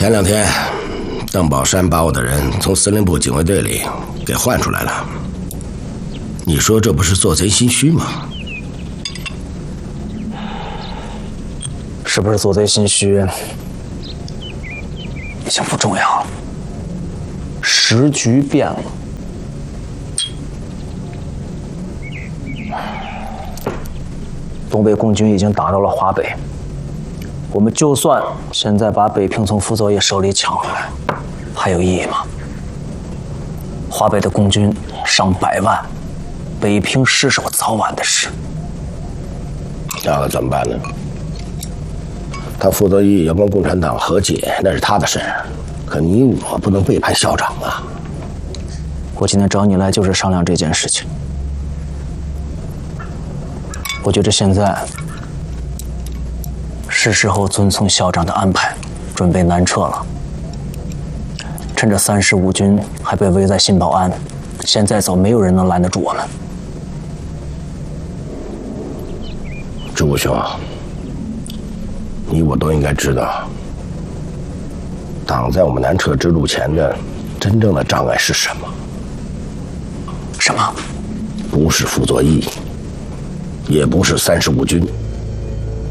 前2天，邓宝山把我的人从司令部警卫队里给换出来了。你说这不是做贼心虚吗？ 是不是做贼心虚，已经不重要了。时局变了，东北共军已经打到了华北。我们就算现在把北平从傅作义手里抢回来，还有意义吗？华北的共军上百万，北平失守早晚的事。 那怎么办呢？他傅作义要跟共产党和解，那是他的事，可你我不能背叛校长啊！ 我今天找你来就是商量这件事情。我觉得现在是时候遵从校长的安排，准备南撤了。趁着35军还被围在新保安，现在走没有人能拦得住我们。 志武兄，你我都应该知道，挡在我们南撤之路前的真正的障碍是什么？ 什么？ 不是傅作义，也不是35军。